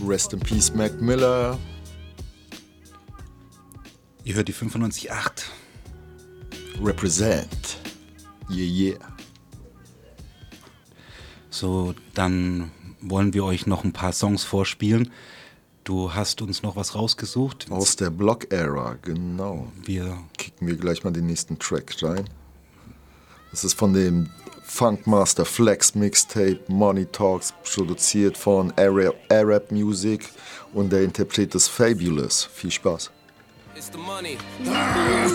Rest in Peace, Mac Miller. Ihr hört die 95.8. Represent. Yeah. So, dann wollen wir euch noch ein paar Songs vorspielen. Du hast uns noch was rausgesucht. Aus der Block-Era, genau. Wir Kicken wir gleich mal den nächsten Track rein. Das ist von dem Funkmaster Flex Mixtape Money Talks, produziert von Arab Music, und der Interpret ist Fabulous. Viel Spaß. It's the money.